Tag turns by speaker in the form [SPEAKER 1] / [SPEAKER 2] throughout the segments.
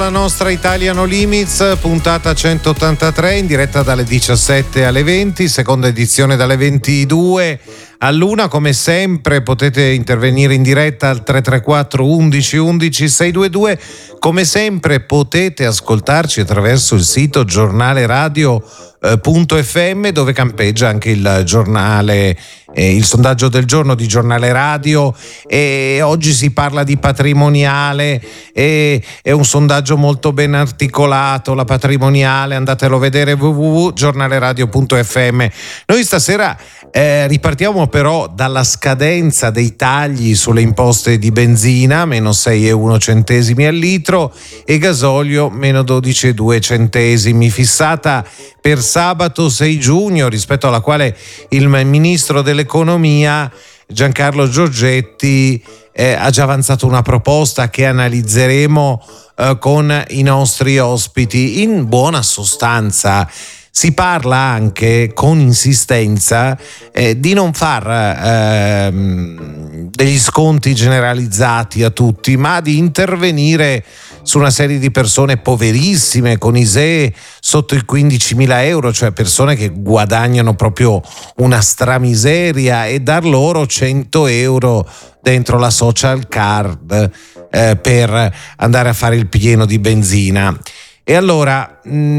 [SPEAKER 1] La nostra Italia No Limits, puntata 183, in diretta dalle 17 alle 20, seconda edizione dalle 22 all'1. Come sempre potete intervenire in diretta al 334 11 11 622. Come sempre potete ascoltarci attraverso il sito giornaleradio.fm, dove campeggia anche il giornale, il sondaggio del giorno di Giornale Radio, e oggi si parla di patrimoniale, e è un sondaggio molto ben articolato, la patrimoniale, andatelo a vedere, www.giornaleradio.fm. Noi stasera ripartiamo però dalla scadenza dei tagli sulle imposte di benzina, meno 6,1 centesimi al litro, e gasolio meno 12,2 centesimi, fissata per sabato 6 giugno, rispetto alla quale il ministro dell'economia Giancarlo Giorgetti ha già avanzato una proposta che analizzeremo con i nostri ospiti. In buona sostanza si parla anche con insistenza di non far degli sconti generalizzati a tutti, ma di intervenire su una serie di persone poverissime con ISEE sotto i 15.000 euro, cioè persone che guadagnano proprio una stramiseria, e dar loro 100 euro dentro la social card per andare a fare il pieno di benzina. E allora,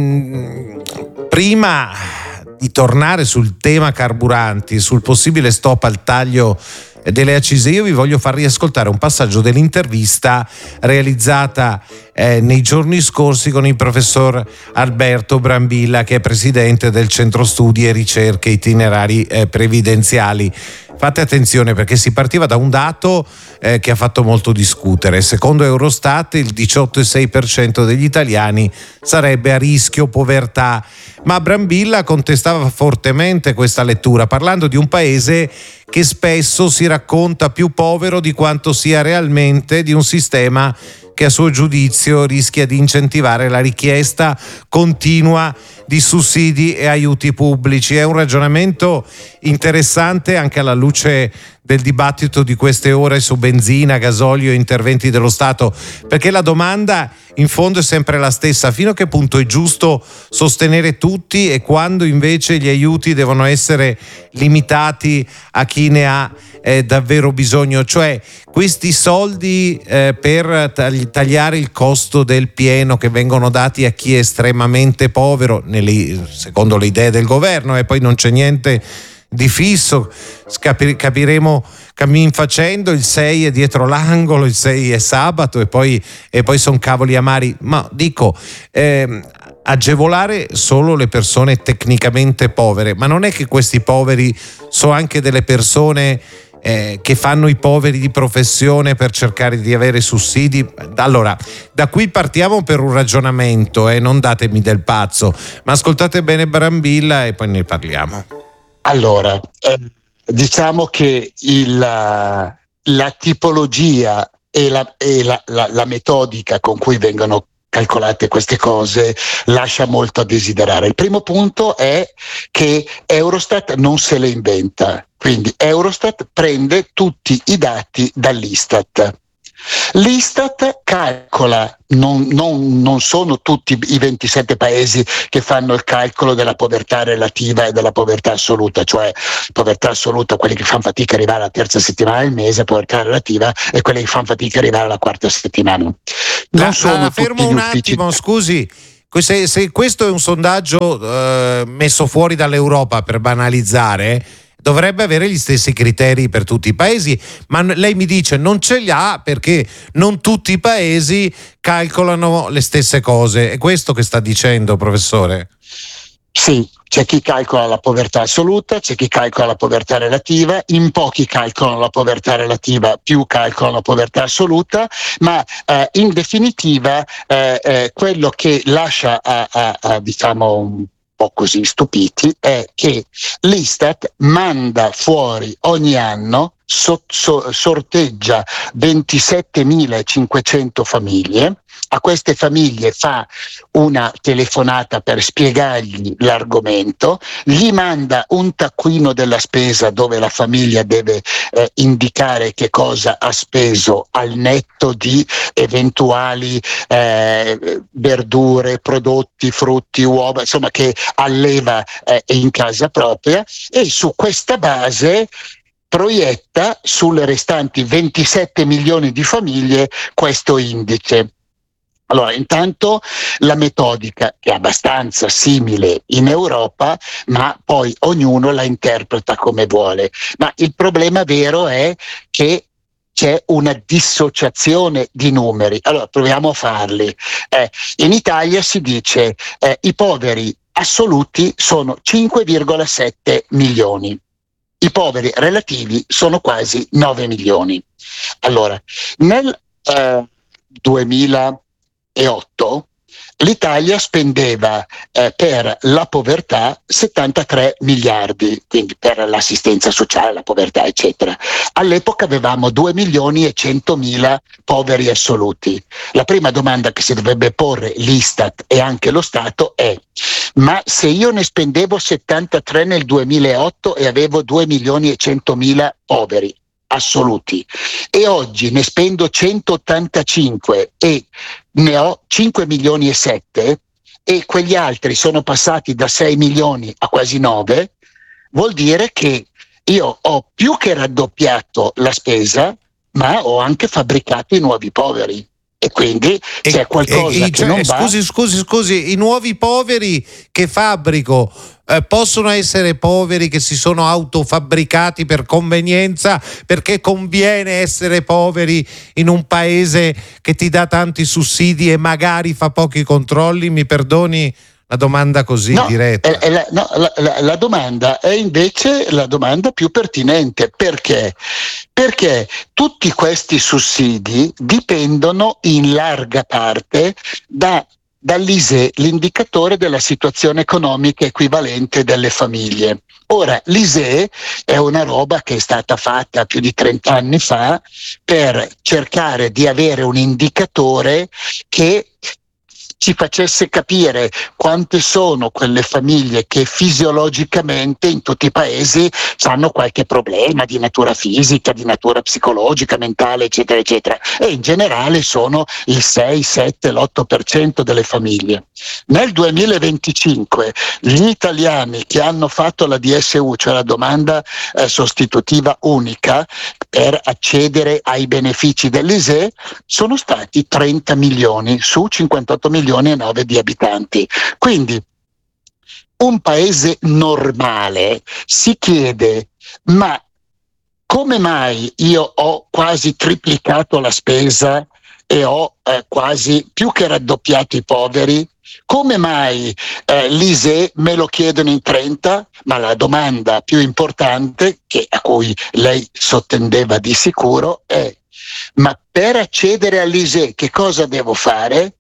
[SPEAKER 1] prima di tornare sul tema carburanti, sul possibile stop al taglio delle accise, io vi voglio far riascoltare un passaggio dell'intervista realizzata nei giorni scorsi con il professor Alberto Brambilla, che è presidente del Centro Studi e Ricerche Itinerari Previdenziali. Fate attenzione, perché si partiva da un dato che ha fatto molto discutere. Secondo Eurostat il 18,6% degli italiani sarebbe a rischio povertà, ma Brambilla contestava fortemente questa lettura, parlando di un paese che spesso si racconta più povero di quanto sia realmente, di un sistema che a suo giudizio rischia di incentivare la richiesta continua di sussidi e aiuti pubblici. È un ragionamento interessante anche alla luce del dibattito di queste ore su benzina, gasolio e interventi dello Stato, perché la domanda in fondo è sempre la stessa: fino a che punto è giusto sostenere tutti e quando invece gli aiuti devono essere limitati a chi ne ha davvero bisogno? Cioè, questi soldi per tagliare il costo del pieno che vengono dati a chi è estremamente povero, secondo le idee del governo, e poi non c'è niente di fisso, capiremo cammin facendo, il 6 è dietro l'angolo, il 6 è sabato, e poi sono cavoli amari. Ma dico, agevolare solo le persone tecnicamente povere, ma non è che questi poveri sono anche delle persone che fanno i poveri di professione per cercare di avere sussidi? Allora, da qui partiamo per un ragionamento, non datemi del pazzo, ma ascoltate bene Brambilla e poi ne parliamo.
[SPEAKER 2] Allora, diciamo che la tipologia e la metodica con cui vengono calcolate queste cose lascia molto a desiderare. Il primo punto è che Eurostat non se le inventa, quindi Eurostat prende tutti i dati dall'Istat. L'Istat calcola, non sono tutti i 27 paesi che fanno il calcolo della povertà relativa e della povertà assoluta, cioè povertà assoluta quelli che fanno fatica a arrivare alla terza settimana del mese, povertà relativa e quelli che fanno fatica a arrivare alla quarta settimana.
[SPEAKER 1] Fermo un attimo, scusi. Se questo è un sondaggio messo fuori dall'Europa, per banalizzare, dovrebbe avere gli stessi criteri per tutti i paesi, ma lei mi dice non ce li ha perché non tutti i paesi calcolano le stesse cose. È questo che sta dicendo, professore?
[SPEAKER 2] Sì, c'è chi calcola la povertà assoluta, c'è chi calcola la povertà relativa, in pochi calcolano la povertà relativa, più calcolano la povertà assoluta, ma in definitiva quello che lascia diciamo un po' così stupiti è che l'Istat manda fuori ogni anno sorteggia 27.500 famiglie. A queste famiglie fa una telefonata per spiegargli l'argomento, gli manda un taccuino della spesa dove la famiglia deve indicare che cosa ha speso al netto di eventuali verdure, prodotti, frutti, uova, insomma, che alleva in casa propria, e su questa base proietta sulle restanti 27 milioni di famiglie questo indice. Allora, intanto la metodica è abbastanza simile in Europa, ma poi ognuno la interpreta come vuole. Ma il problema vero è che c'è una dissociazione di numeri. Allora, proviamo a farli. In Italia si dice i poveri assoluti sono 5,7 milioni. I poveri relativi sono quasi 9 milioni. Allora, nel 2008 l'Italia spendeva per la povertà 73 miliardi, quindi per l'assistenza sociale, la povertà, eccetera. All'epoca avevamo 2 milioni e 100.000 poveri assoluti. La prima domanda che si dovrebbe porre l'Istat e anche lo Stato è: ma se io ne spendevo 73 nel 2008 e avevo 2 milioni e 100.000 poveri assoluti, e oggi ne spendo 185 e ne ho 5 milioni e 7, e quegli altri sono passati da 6 milioni a quasi 9, vuol dire che io ho più che raddoppiato la spesa, ma ho anche fabbricato i nuovi poveri. E quindi c'è qualcosa che non va.
[SPEAKER 1] Scusi, i nuovi poveri che fabbrico possono essere poveri che si sono autofabbricati per convenienza, perché conviene essere poveri in un paese che ti dà tanti sussidi e magari fa pochi controlli? Mi perdoni la domanda così diretta.
[SPEAKER 2] La domanda è invece la domanda più pertinente. Perché? Perché tutti questi sussidi dipendono in larga parte dall'ISEE, l'indicatore della situazione economica equivalente delle famiglie. Ora, l'ISEE è una roba che è stata fatta più di 30 anni fa per cercare di avere un indicatore che ci facesse capire quante sono quelle famiglie che fisiologicamente in tutti i paesi hanno qualche problema di natura fisica, di natura psicologica, mentale, eccetera, eccetera. E in generale sono il 6, 7, l'8% delle famiglie. Nel 2025 gli italiani che hanno fatto la DSU, cioè la domanda sostitutiva unica per accedere ai benefici dell'ISEE, sono stati 30 milioni su 58 milioni e 9 di abitanti. Quindi un paese normale si chiede: ma come mai io ho quasi triplicato la spesa e ho quasi più che raddoppiato i poveri? Come mai l'ISEE me lo chiedono in 30? Ma la domanda più importante, a cui lei sottendeva di sicuro, è: ma per accedere all'ISEE che cosa devo fare?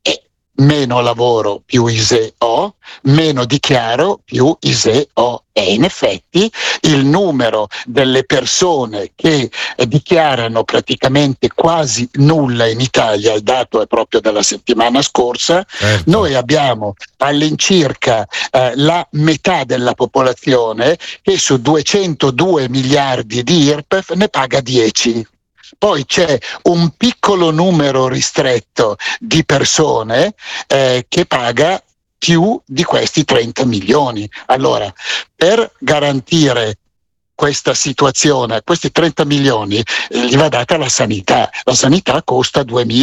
[SPEAKER 2] Meno lavoro più ISEE ho, meno dichiaro più ISEE ho. E in effetti il numero delle persone che dichiarano praticamente quasi nulla in Italia, il dato è proprio della settimana scorsa, certo. Noi abbiamo all'incirca la metà della popolazione che su 202 miliardi di IRPEF ne paga 10. Poi c'è un piccolo numero ristretto di persone che paga più di questi 30 milioni. Allora, per garantire questa situazione, questi 30 milioni gli va data la sanità. La sanità costa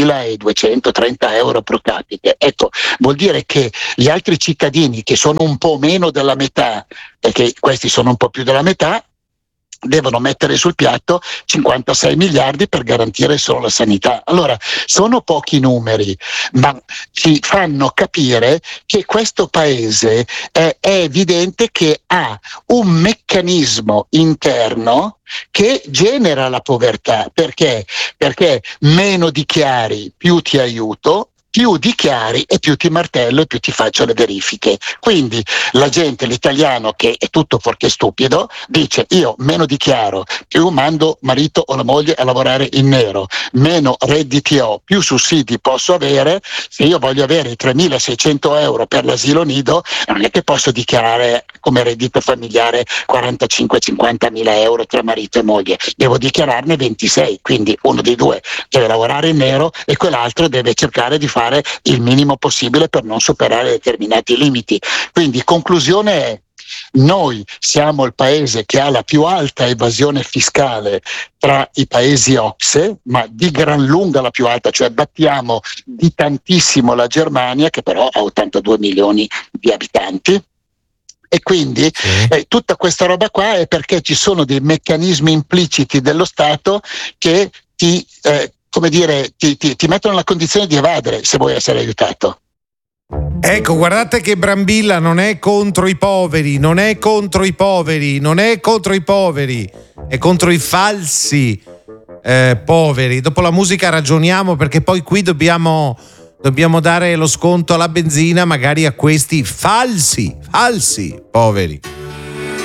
[SPEAKER 2] 2.230 euro pro capite. Ecco, vuol dire che gli altri cittadini, che sono un po' meno della metà, perché questi sono un po' più della metà, devono mettere sul piatto 56 miliardi per garantire solo la sanità. Allora, sono pochi numeri, ma ci fanno capire che questo paese è evidente che ha un meccanismo interno che genera la povertà. Perché? Perché meno dichiari, più ti aiuto, più dichiari e più ti martello e più ti faccio le verifiche. Quindi la gente, l'italiano che è tutto fuorché stupido, dice io meno dichiaro, più mando marito o la moglie a lavorare in nero, meno redditi ho, più sussidi posso avere. Se io voglio avere i 3.600 euro per l'asilo nido, non è che posso dichiarare come reddito familiare 45-50 mila euro tra marito e moglie, devo dichiararne 26, quindi uno dei due deve lavorare in nero e quell'altro deve cercare di fare il minimo possibile per non superare determinati limiti. Quindi conclusione è: noi siamo il paese che ha la più alta evasione fiscale tra i paesi OCSE, ma di gran lunga la più alta, cioè battiamo di tantissimo la Germania, che però ha 82 milioni di abitanti. E quindi tutta questa roba qua è perché ci sono dei meccanismi impliciti dello Stato che ti mettono nella condizione di evadere se vuoi essere aiutato.
[SPEAKER 1] Ecco, guardate che Brambilla non è contro i poveri, non è contro i poveri, non è contro i poveri, è contro i falsi poveri. Dopo la musica ragioniamo, perché poi qui dobbiamo dare lo sconto alla benzina magari a questi falsi poveri.